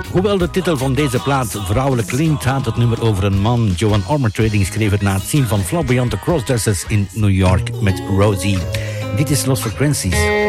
Hoewel de titel van deze plaat vrouwelijk klinkt, gaat het nummer over een man. Joan Armatrading schreef het na het zien van Flamboyante Crossdressers in New York met Rosie. Dit is Lost Frequencies.